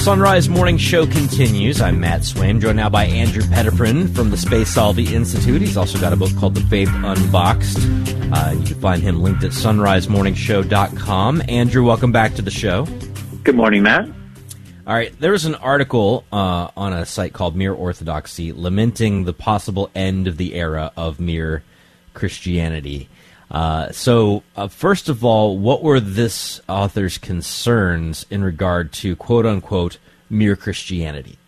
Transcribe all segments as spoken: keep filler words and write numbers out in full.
Sunrise Morning Show continues. I'm Matt Swaim, joined now by Andrew Petiprin from the Spaceology Institute. He's also got a book called The Faith Unboxed. Uh, you can find him linked at sunrise morning show dot com. Andrew, welcome back to the show. Good morning, Matt. All right, there was an article uh, on a site called Mere Orthodoxy lamenting the possible end of the era of mere Christianity. Uh, so, uh, first of all, what were this author's concerns in regard to quote-unquote mere Christianity?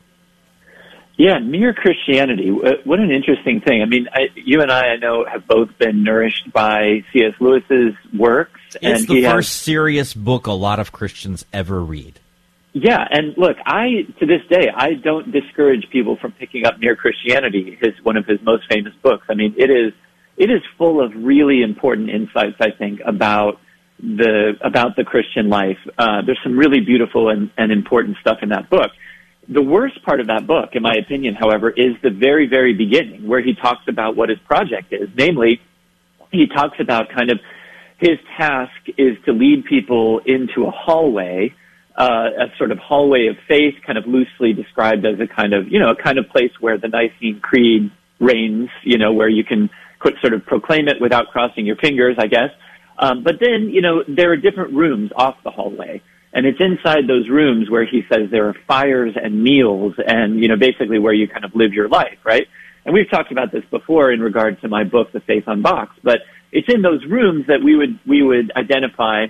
Yeah, mere Christianity. What an interesting thing. I mean, I, you and I, I know, have both been nourished by C S Lewis's works. It's and the he first has, serious book a lot of Christians ever read. Yeah, and look, I, to this day, I don't discourage people from picking up Mere Christianity, his one of his most famous books. I mean, it is it is full of really important insights, I think, about the about the Christian life. Uh, there's some really beautiful and, and important stuff in that book. The worst part of that book, in my opinion, however, is the very, very beginning, where he talks about what his project is. Namely, he talks about kind of his task is to lead people into a hallway, uh, a sort of hallway of faith, kind of loosely described as a kind of, you know, a kind of place where the Nicene Creed reigns, you know, where you can could sort of proclaim it without crossing your fingers, I guess. Um, but then, you know, there are different rooms off the hallway. And it's inside those rooms where he says there are fires and meals and, you know, basically where you kind of live your life, right? And we've talked about this before in regard to my book, The Faith Unboxed. But it's in those rooms that we would we would identify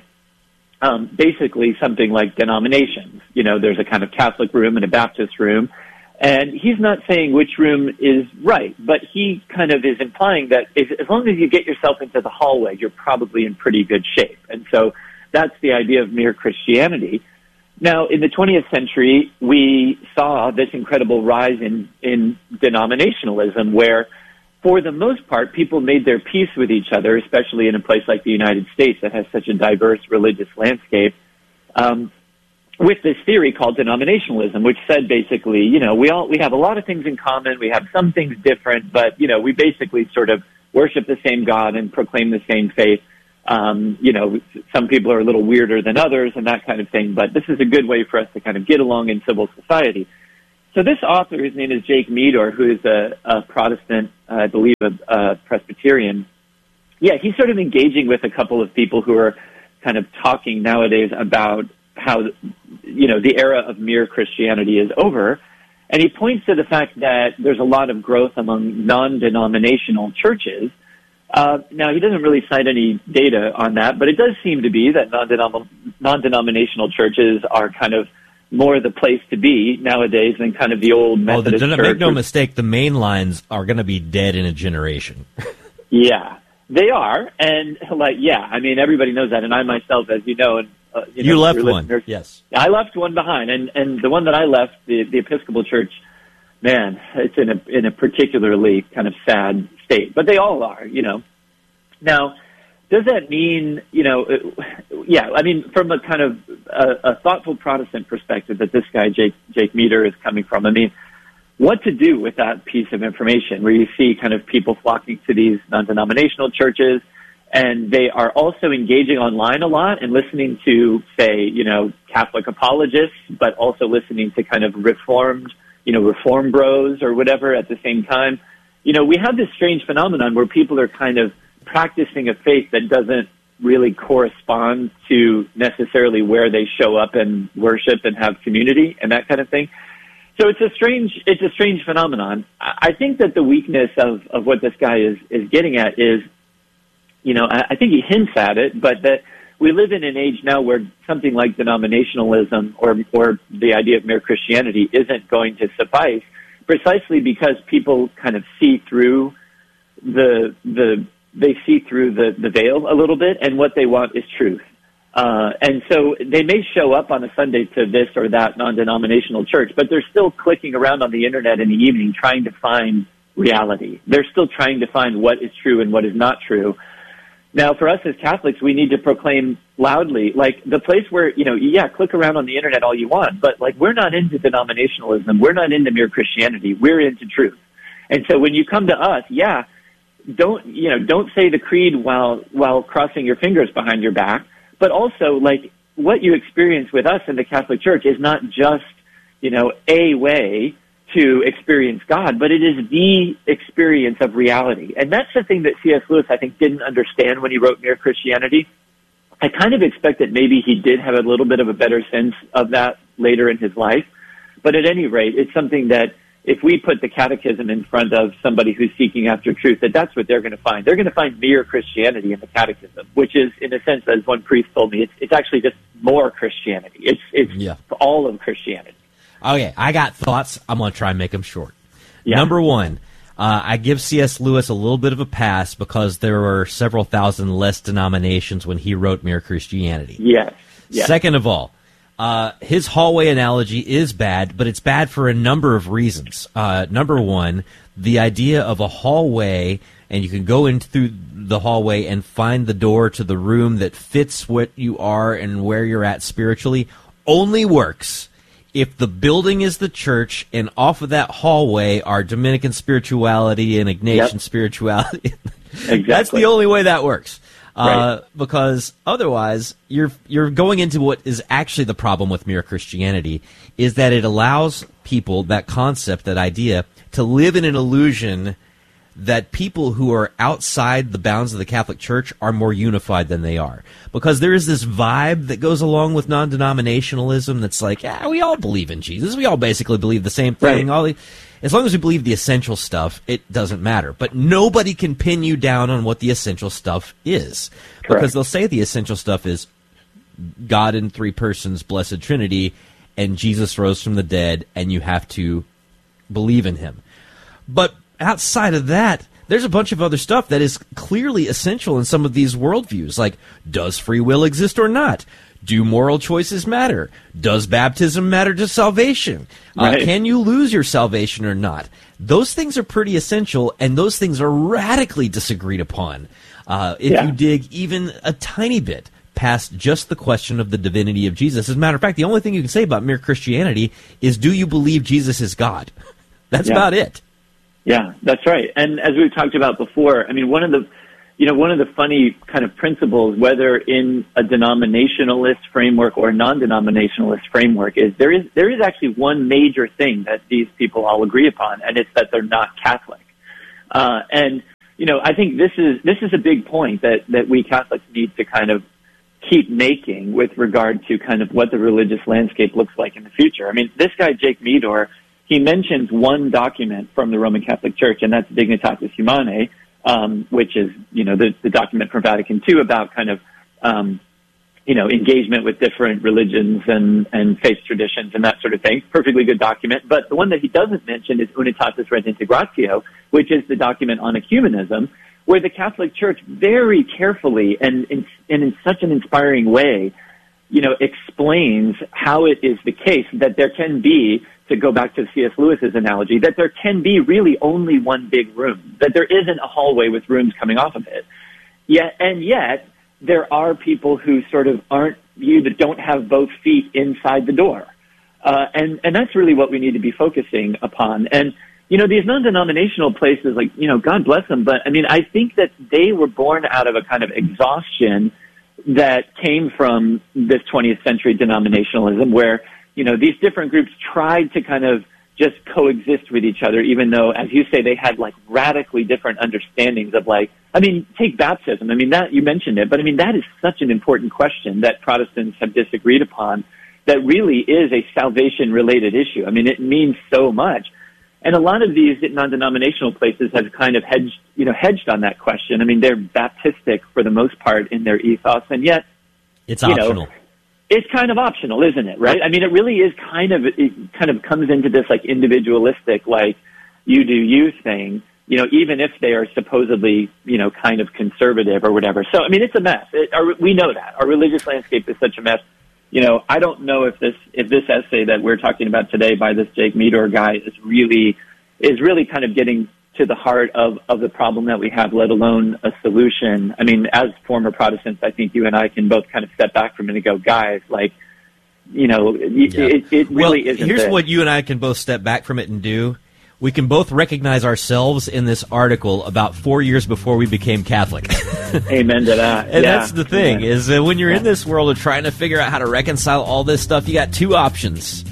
um, basically something like denominations. You know, there's a kind of Catholic room and a Baptist room. And he's not saying which room is right, but he kind of is implying that if, as long as you get yourself into the hallway, you're probably in pretty good shape. And so that's the idea of mere Christianity. Now, in the twentieth century, we saw this incredible rise in, in denominationalism where, for the most part, people made their peace with each other, especially in a place like the United States that has such a diverse religious landscape. Um, with this theory called denominationalism, which said basically, you know, we all, we have a lot of things in common, we have some things different, but, you know, we basically sort of worship the same God and proclaim the same faith. Um, you know, some people are a little weirder than others and that kind of thing, but this is a good way for us to kind of get along in civil society. So this author, his name is Jake Meador, who is a, a Protestant, uh, I believe a, a Presbyterian. Yeah, he's sort of engaging with a couple of people who are kind of talking nowadays about how, you know, the era of mere Christianity is over. And he points to the fact that there's a lot of growth among non-denominational churches. Uh, now, he doesn't really cite any data on that, but it does seem to be that non-denom- non-denominational churches are kind of more the place to be nowadays than kind of the old Methodist oh, the, church. Make no mistake, the main lines are going to be dead in a generation. Yeah, they are. And, like, yeah, I mean, everybody knows that. And I myself, as you know, and uh, you, you know, left one, yes. I left one behind. And, and the one that I left, the, the Episcopal Church, man, it's in a, in a particularly kind of sad state. But they all are, you know. Now, does that mean, you know, yeah, I mean, from a kind of a, a thoughtful Protestant perspective that this guy, Jake, Jake Meador, is coming from, I mean, what to do with that piece of information where you see kind of people flocking to these non-denominational churches and they are also engaging online a lot and listening to, say, you know, Catholic apologists, but also listening to kind of reformed, you know, reform bros or whatever at the same time. You know, we have this strange phenomenon where people are kind of practicing a faith that doesn't really correspond to necessarily where they show up and worship and have community and that kind of thing. So it's a strange, it's a strange phenomenon. I think that the weakness of, of what this guy is, is getting at is, you know, I think he hints at it, but that we live in an age now where something like denominationalism or, or the idea of mere Christianity isn't going to suffice, precisely because people kind of see through the, the, they see through the, the veil a little bit, and what they want is truth. Uh, and so they may show up on a Sunday to this or that non-denominational church, but they're still clicking around on the internet in the evening trying to find reality. They're still trying to find what is true and what is not true. Now, for us as Catholics, we need to proclaim loudly, like, the place where, you know, yeah, click around on the internet all you want, but, like, we're not into denominationalism. We're not into mere Christianity. We're into truth. And so when you come to us, yeah, don't, you know, don't say the creed while, while crossing your fingers behind your back, but also, like, what you experience with us in the Catholic Church is not just you know, a way to experience God, but it is the experience of reality. And that's the thing that C S. Lewis, I think, didn't understand when he wrote Mere Christianity. I kind of expect that maybe he did have a little bit of a better sense of that later in his life. But at any rate, it's something that if we put the catechism in front of somebody who's seeking after truth, that that's what they're going to find. They're going to find mere Christianity in the catechism, which is, in a sense, as one priest told me, it's, it's actually just more Christianity. It's, it's yeah. all of Christianity. Okay, I got thoughts. I'm going to try and make them short. Yeah. Number one, uh, I give C S. Lewis a little bit of a pass because there were several thousand less denominations when he wrote Mere Christianity. Yes. yes. Second of all, Uh, his hallway analogy is bad, but it's bad for a number of reasons. Uh, number one, the idea of a hallway, and you can go in through the hallway and find the door to the room that fits what you are and where you're at spiritually, only works if the building is the church, and off of that hallway are Dominican spirituality and Ignatian yep. spirituality. Exactly. That's the only way that works. Uh, right. Because otherwise, you're you're going into what is actually the problem with Mere Christianity, is that it allows people, that concept, that idea, to live in an illusion that people who are outside the bounds of the Catholic Church are more unified than they are. Because there is this vibe that goes along with non-denominationalism that's like, yeah, we all believe in Jesus. We all basically believe the same thing. Right. All the, as long as we believe the essential stuff, it doesn't matter. But nobody can pin you down on what the essential stuff is. Correct. Because they'll say the essential stuff is God in three persons, blessed Trinity, and Jesus rose from the dead, and you have to believe in him. But outside of that, there's a bunch of other stuff that is clearly essential in some of these worldviews, like, does free will exist or not? Do moral choices matter? Does baptism matter to salvation? Right. Uh, can you lose your salvation or not? Those things are pretty essential, and those things are radically disagreed upon. Uh, if yeah. you dig even a tiny bit past just the question of the divinity of Jesus. As a matter of fact, the only thing you can say about Mere Christianity is, do you believe Jesus is God? That's yeah. about it. Yeah, that's right. And as we've talked about before, I mean, one of the, you know, one of the funny kind of principles, whether in a denominationalist framework or a non-denominationalist framework, is there is there is actually one major thing that these people all agree upon, and it's that they're not Catholic. Uh, and you know, I think this is this is a big point that that we Catholics need to kind of keep making with regard to kind of what the religious landscape looks like in the future. I mean, this guy Jake Meador, he mentions one document from the Roman Catholic Church, and that's Dignitatis Humanae, um, which is, you know, the, the document from Vatican Two about kind of, um, you know, engagement with different religions and, and faith traditions and that sort of thing. Perfectly good document. But the one that he doesn't mention is Unitatis Redintegratio, which is the document on ecumenism, where the Catholic Church very carefully and in, and in such an inspiring way, you know, explains how it is the case that there can be, to go back to C S. Lewis's analogy, that there can be really only one big room, that there isn't a hallway with rooms coming off of it. Yet, and yet, there are people who sort of aren't, you that don't have both feet inside the door. Uh, and, and that's really what we need to be focusing upon. And, you know, these non-denominational places, like, you know, God bless them, but I mean, I think that they were born out of a kind of exhaustion that came from this twentieth century denominationalism, where, you know, these different groups tried to kind of just coexist with each other, even though, as you say, they had like radically different understandings of, like, I mean, take baptism. I mean, that, you mentioned it, but I mean, that is such an important question that Protestants have disagreed upon, that really is a salvation related issue. I mean, it means so much. And a lot of these non-denominational places have kind of hedged, you know, hedged on that question. I mean, they're Baptistic for the most part in their ethos, and yet it's optional. Know, it's kind of optional, isn't it? Right? I mean, it really is kind of, it kind of comes into this like individualistic, like you do you thing, you know, even if they are supposedly, you know, kind of conservative or whatever. So, I mean, it's a mess. It, our, we know that. Our religious landscape is such a mess. You know, I don't know if this if this essay that we're talking about today by this Jake Meador guy is really is really kind of getting to the heart of, of the problem that we have, let alone a solution. I mean, as former Protestants, I think you and I can both kind of step back from it and go, guys, like, you know, yeah. it, it really well, isn't. Here's it. what you and I can both step back from it and do. We can both recognize ourselves in this article about four years before we became Catholic. Amen to that. And yeah. that's the thing, yeah. is that when you're yeah. in this world of trying to figure out how to reconcile all this stuff, you got two options.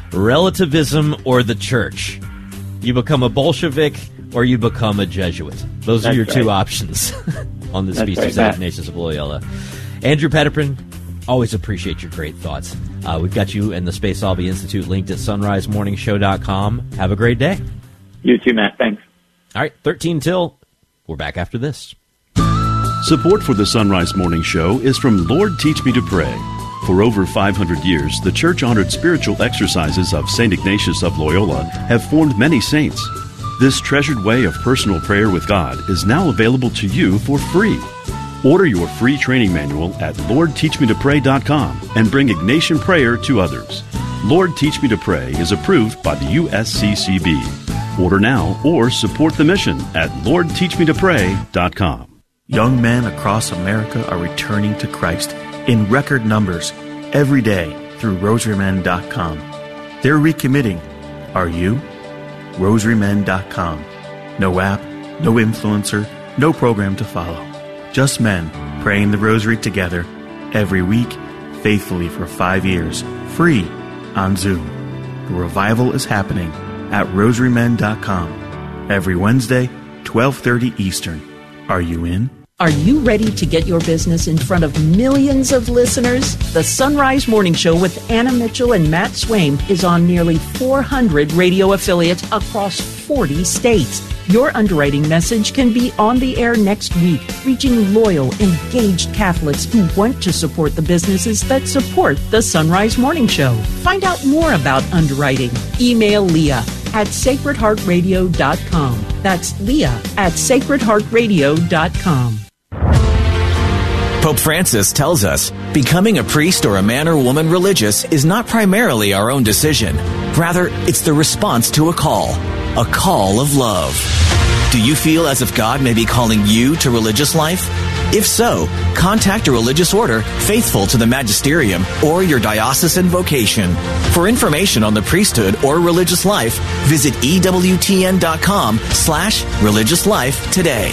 relativism or the church. You become a Bolshevik or you become a Jesuit. Those That's are your right. two options on this Feast of Saint Ignatius of Loyola. Andrew Petiprin, always appreciate your great thoughts. Uh, we've got you and the Space Olby Institute linked at sunrise morning show dot com. Have a great day. You too, Matt. Thanks. All right, thirteen till. We're back after this. Support for the Sunrise Morning Show is from Lord Teach Me to Pray. For over five hundred years, the church-honored spiritual exercises of Saint Ignatius of Loyola have formed many saints. This treasured way of personal prayer with God is now available to you for free. Order your free training manual at lord teach me to pray dot com and bring Ignatian prayer to others. Lord Teach Me to Pray is approved by the U S C C B. Order now or support the mission at lord teach me to pray dot com. Young men across America are returning to Christ in record numbers every day through rosary men dot com. They're recommitting. Are you? rosary men dot com. No app, no influencer, no program to follow. Just men praying the rosary together every week, faithfully for five years, free on Zoom. The revival is happening at rosary men dot com every Wednesday, twelve thirty Eastern. Are you in? Are you ready to get your business in front of millions of listeners? The Sunrise Morning Show with Anna Mitchell and Matt Swaim is on nearly four hundred radio affiliates across forty states. Your underwriting message can be on the air next week, reaching loyal, engaged Catholics who want to support the businesses that support the Sunrise Morning Show. Find out more about underwriting. Email Leah at sacred heart radio dot com. That's Leah at sacred heart radio dot com. Pope Francis tells us, becoming a priest or a man or woman religious is not primarily our own decision. Rather, it's the response to a call, a call of love. Do you feel as if God may be calling you to religious life? If so, contact a religious order faithful to the magisterium or your diocesan vocation. For information on the priesthood or religious life, visit E W T N dot com slash religious life today.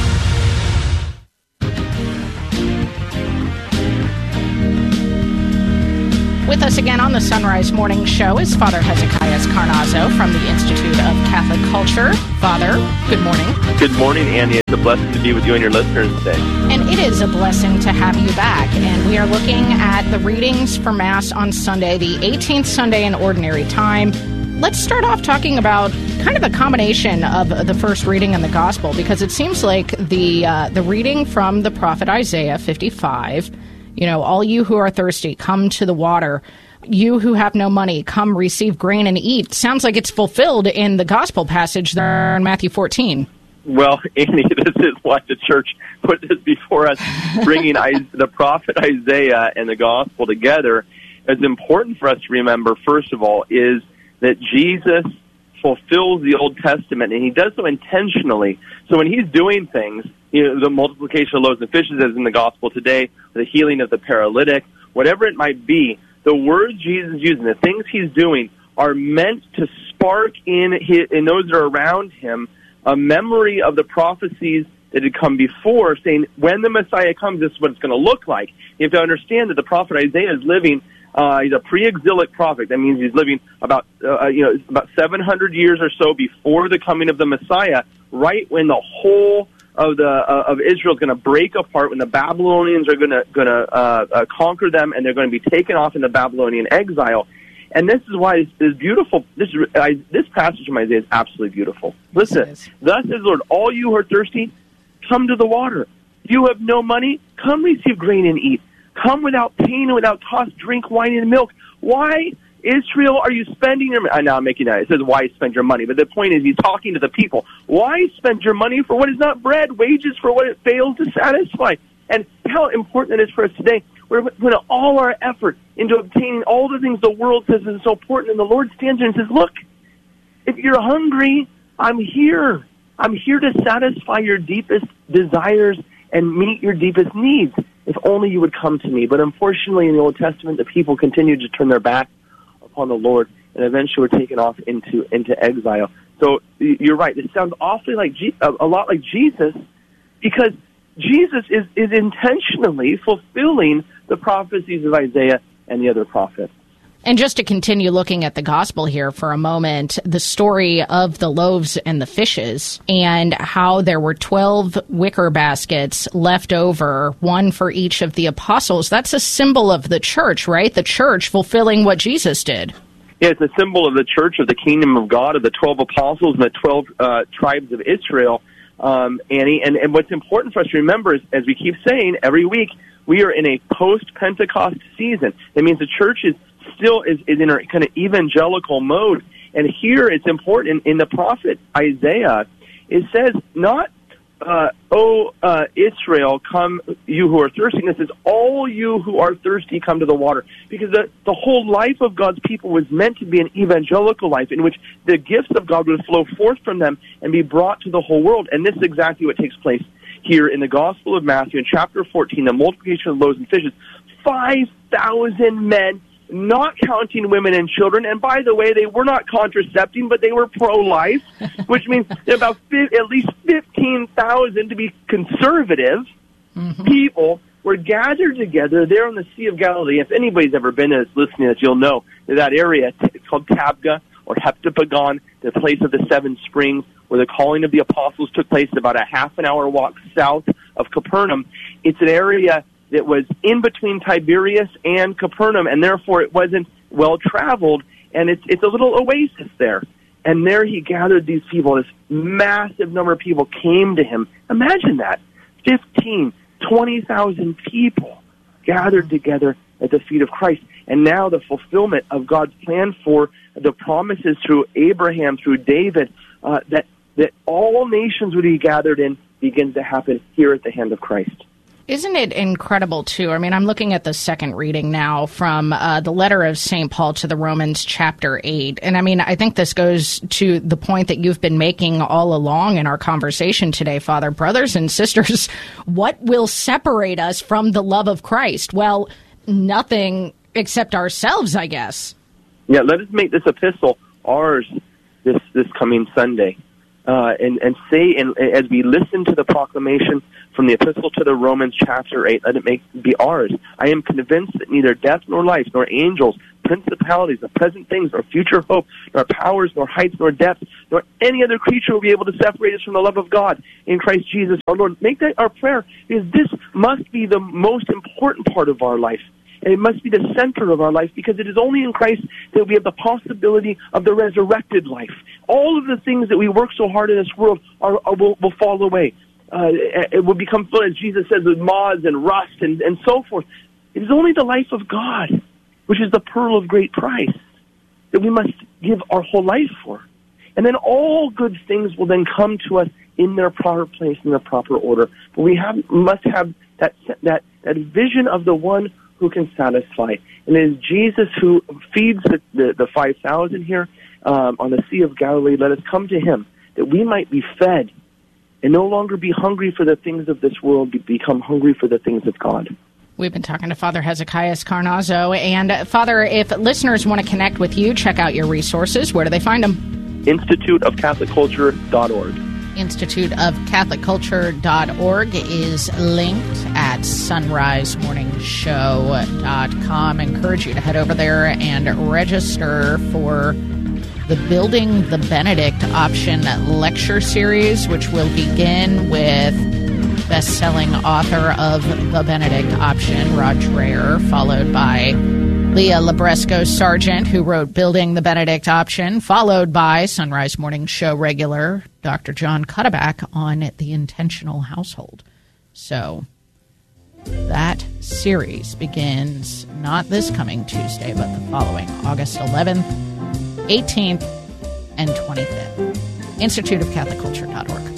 With us again on the Sunrise Morning Show is Father Hezekiah Carnazzo from the Institute of Catholic Culture. Father, good morning. Good morning, Annie. It's a blessing to be with you and your listeners today. And it is a blessing to have you back. And we are looking at the readings for Mass on Sunday, the eighteenth Sunday in Ordinary Time. Let's start off talking about kind of a combination of the first reading and the Gospel, because it seems like the uh, the reading from the prophet Isaiah fifty-five, you know, all you who are thirsty, come to the water. You who have no money, come receive grain and eat. Sounds like it's fulfilled in the gospel passage there in Matthew fourteen. Well, Annie, this is why the church put this before us, bringing the prophet Isaiah and the gospel together. It's important for us to remember, first of all, is that Jesus fulfills the Old Testament, and he does so intentionally. So when he's doing things, you know, the multiplication of loaves and fishes as in the gospel today, the healing of the paralytic, whatever it might be, the words Jesus is using, the things he's doing, are meant to spark in his, in those that are around him a memory of the prophecies that had come before, saying, when the Messiah comes, this is what it's going to look like. You have to understand that the prophet Isaiah is living, uh, he's a pre-exilic prophet. That means he's living about, uh, you know, about seven hundred years or so before the coming of the Messiah, right when the whole of the uh, of Israel is going to break apart, when the Babylonians are going to going to uh, uh, conquer them, and they're going to be taken off into Babylonian exile. And this is why this is beautiful. This is, I, this passage from Isaiah is absolutely beautiful. Listen, thus says the Lord, all you who are thirsty, come to the water. You have no money, come receive grain and eat. Come without pain and without cost, drink wine and milk. Why, Israel, are you spending your money? I know I'm making that. It says, why spend your money? But the point is, he's talking to the people. Why spend your money for what is not bread, wages for what it fails to satisfy? And how important it is for us today. We're putting all our effort into obtaining all the things the world says is so important. And the Lord stands there and says, look, if you're hungry, I'm here. I'm here to satisfy your deepest desires and meet your deepest needs. If only you would come to me. But unfortunately, in the Old Testament, the people continued to turn their back upon the Lord, and eventually were taken off into into exile. So you're right. It sounds awfully like Je- a lot like Jesus, because Jesus is, is intentionally fulfilling the prophecies of Isaiah and the other prophets. And just to continue looking at the gospel here for a moment, the story of the loaves and the fishes and how there were twelve wicker baskets left over, one for each of the apostles. That's a symbol of the church, right? The church fulfilling what Jesus did. Yeah, it's a symbol of the church, of the kingdom of God, of the twelve apostles and the twelve uh, tribes of Israel, um, Annie. And, and what's important for us to remember is, as we keep saying every week, we are in a post-Pentecost season. That means the church is still is, is in a kind of evangelical mode. And here it's important in, in the prophet Isaiah, it says not, uh, oh, uh, Israel, come, you who are thirsty. It says, all you who are thirsty, come to the water. Because the, the whole life of God's people was meant to be an evangelical life in which the gifts of God would flow forth from them and be brought to the whole world. And this is exactly what takes place here in the Gospel of Matthew in chapter fourteen, the multiplication of loaves and fishes. five thousand men, not counting women and children. And by the way, they were not contracepting, but they were pro-life, which means about fi- at least fifteen thousand, to be conservative, mm-hmm. people were gathered together there on the Sea of Galilee. If anybody's ever been there that's listening, that you'll know that, that area, it's called Tabgha or Heptapagon, the place of the seven springs, where the calling of the apostles took place, about a half an hour walk south of Capernaum. It's an area that was in between Tiberias and Capernaum, and therefore it wasn't well traveled, and it's it's a little oasis there. And there he gathered these people. This massive number of people came to him. Imagine that. fifteen, twenty thousand people gathered together at the feet of Christ. And now the fulfillment of God's plan for the promises through Abraham, through David, uh, that, that all nations would be gathered in, begins to happen here at the hand of Christ. Isn't it incredible, too? I mean, I'm looking at the second reading now from uh, the letter of Saint Paul to the Romans, chapter eight. And I mean, I think this goes to the point that you've been making all along in our conversation today, Father. Brothers and sisters, what will separate us from the love of Christ? Well, nothing except ourselves, I guess. Yeah, let us make this epistle ours this, this coming Sunday. Uh, and, and say, and as we listen to the proclamation from the Epistle to the Romans, chapter eight, let it make be ours. I am convinced that neither death nor life, nor angels, principalities, nor present things, nor future hope, nor powers, nor heights, nor depths, nor any other creature will be able to separate us from the love of God in Christ Jesus our Lord. Make that our prayer, because this must be the most important part of our life. And it must be the center of our life, because it is only in Christ that we have the possibility of the resurrected life. All of the things that we work so hard in this world are, are will, will fall away. Uh, it will become, as Jesus says, with moths and rust and, and so forth. It is only the life of God, which is the pearl of great price, that we must give our whole life for. And then all good things will then come to us in their proper place, in their proper order. But we have must have that that that vision of the one who can satisfy. And it is Jesus who feeds the, the, the five thousand here um, on the Sea of Galilee. Let us come to him, that we might be fed and no longer be hungry for the things of this world, but become hungry for the things of God. We've been talking to Father Hezekiah Carnazzo. And, uh, Father, if listeners want to connect with you, check out your resources. Where do they find them? Institute of Catholic Culture dot org. Institute of Catholic Culture dot org is linked at sunrise morning show dot com. I encourage you to head over there and register for the Building the Benedict Option lecture series, which will begin with best-selling author of The Benedict Option, Rod Dreher, followed by Leah Labresco-Sargent, who wrote Building the Benedict Option, followed by Sunrise Morning Show regular Doctor John Cuddeback on The Intentional Household. So that series begins not this coming Tuesday, but the following, August eleventh, eighteenth, and twenty-fifth. Institute of Catholic Culture dot org.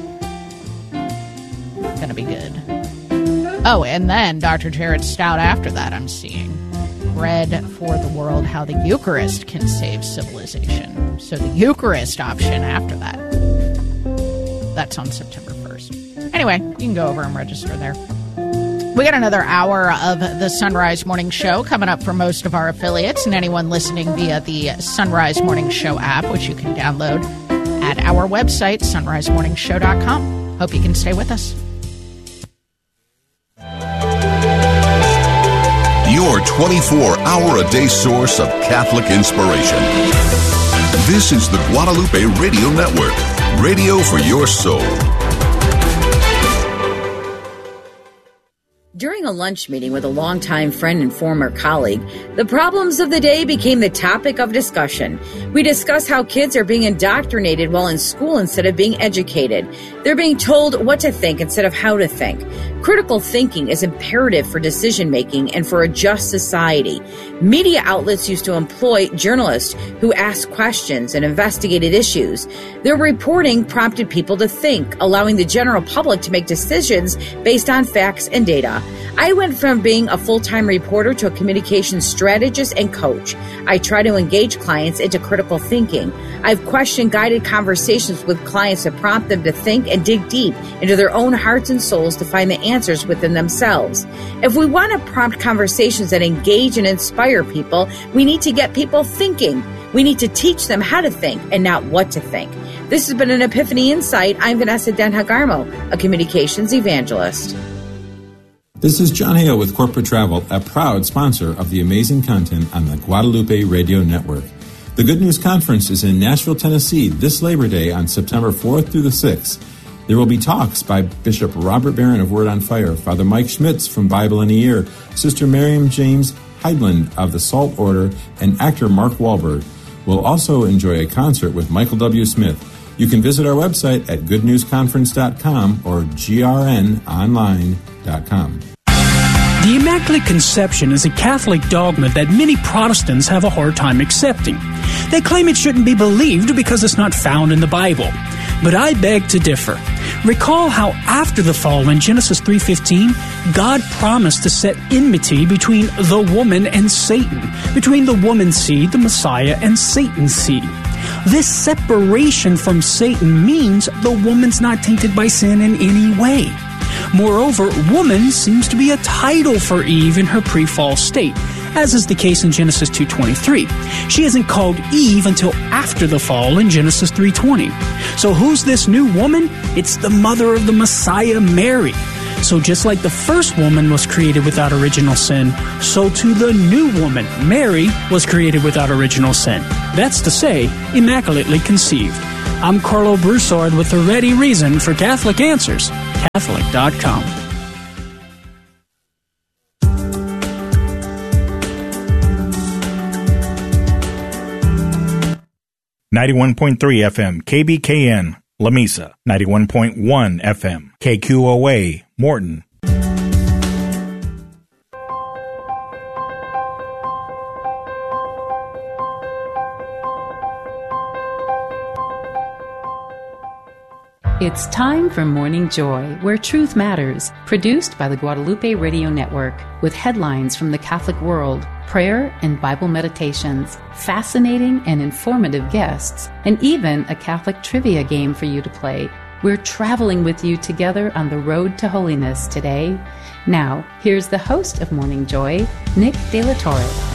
Going to be good. Oh, and then Doctor Jared Stout after that, I'm seeing. Bread for the World, How the Eucharist Can Save Civilization. So the Eucharist option after that. That's on September first. Anyway, you can go over and register there. We got another hour of the Sunrise Morning Show coming up for most of our affiliates and anyone listening via the Sunrise Morning Show app, which you can download at our website, sunrise morning show dot com. Hope you can stay with us. Your twenty-four hour a day source of Catholic inspiration. This is the Guadalupe Radio Network, radio for your soul. During a lunch meeting with a longtime friend and former colleague, the problems of the day became the topic of discussion. We discussed how kids are being indoctrinated while in school instead of being educated. They're being told what to think instead of how to think. Critical thinking is imperative for decision making and for a just society. Media outlets used to employ journalists who asked questions and investigated issues. Their reporting prompted people to think, allowing the general public to make decisions based on facts and data. I went from being a full-time reporter to a communications strategist and coach. I try to engage clients into critical thinking. I've question-guided conversations with clients to prompt them to think and dig deep into their own hearts and souls to find the answers within themselves. If we want to prompt conversations that engage and inspire people, we need to get people thinking. We need to teach them how to think and not what to think. This has been an Epiphany Insight. I'm Vanessa Denhagarmo, a communications evangelist. This is John Hale with Corporate Travel, a proud sponsor of the amazing content on the Guadalupe Radio Network. The Good News Conference is in Nashville, Tennessee this Labor Day on September fourth through the sixth. There will be talks by Bishop Robert Barron of Word on Fire, Father Mike Schmitz from Bible in a Year, Sister Miriam James Heidland of the Salt Order, and actor Mark Wahlberg. We'll also enjoy a concert with Michael W. Smith. You can visit our website at good news conference dot com or g r n online dot com. The Immaculate Conception is a Catholic dogma that many Protestants have a hard time accepting. They claim it shouldn't be believed because it's not found in the Bible. But I beg to differ. Recall how after the fall in Genesis three fifteen, God promised to set enmity between the woman and Satan, between the woman's seed, the Messiah, and Satan's seed. This separation from Satan means the woman's not tainted by sin in any way. Moreover, woman seems to be a title for Eve in her pre-fall state, as is the case in Genesis two twenty-three. She isn't called Eve until after the fall in Genesis three twenty. So who's this new woman? It's the mother of the Messiah, Mary. So just like the first woman was created without original sin, so too the new woman, Mary, was created without original sin. That's to say, immaculately conceived. I'm Carlo Broussard with the ready reason for Catholic Answers, Catholic dot com. ninety-one point three F M, K B K N, Lamesa. ninety-one point one F M, K Q O A, Morton. It's time for Morning Joy, where truth matters, produced by the Guadalupe Radio Network, with headlines from the Catholic world, prayer and Bible meditations, fascinating and informative guests, and even a Catholic trivia game for you to play. We're traveling with you together on the road to holiness today. Now, here's the host of Morning Joy, Nick De La Torre.